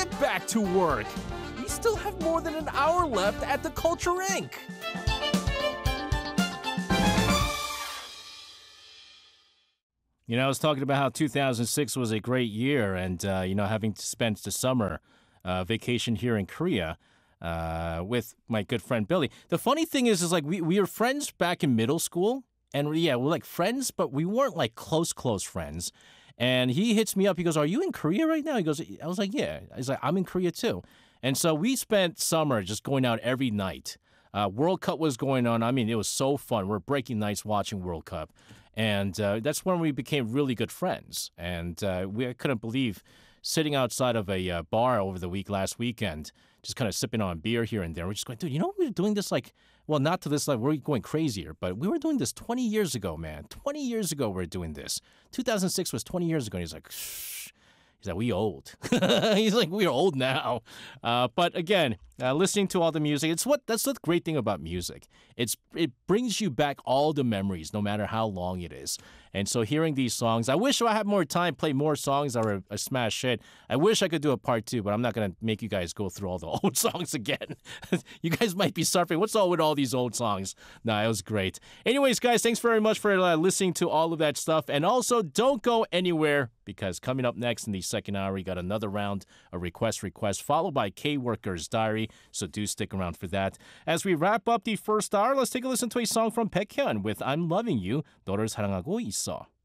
get back to work. We still have more than an hour left at the Culture Inc. You know, I was talking about how 2006 was a great year and, having spent the summer vacation here in Korea with my good friend Billy. The funny thing is like we were friends back in middle school. And yeah, we're like friends, but we weren't like close friends. And he hits me up. He goes, "Are you in Korea right now?" He goes, I was like, "Yeah." He's like, "I'm in Korea too." And so we spent summer just going out every night. World Cup was going on. I mean, it was so fun. We're breaking nights watching World Cup. And that's when we became really good friends. And I couldn't believe sitting outside of a bar over the last weekend, just kind of sipping on beer here and there. We're just going, dude, we were doing this not to this we're going crazier, but we were doing this 20 years ago, man. 20 years ago we were doing this. 2006 was 20 years ago. And he's like, shh. He's like, we old. He's like, we're old now. But again, listening to all the music, that's the great thing about music. It brings you back all the memories, no matter how long it is. And so hearing these songs, I wish I had more time, play more songs that were a smash hit. I wish I could do a part 2, but I'm not going to make you guys go through all the old songs again. You guys might be suffering. What's all with all these old songs? No, it was great. Anyways, guys, thanks very much for listening to all of that stuff. And also, don't go anywhere, because coming up next in the second hour, we got another round of request, followed by K-Worker's Diary. So do stick around for that. As we wrap up the first hour, let's take a listen to a song from Baekhyun with I'm Loving You, 너를 사랑하고 있어.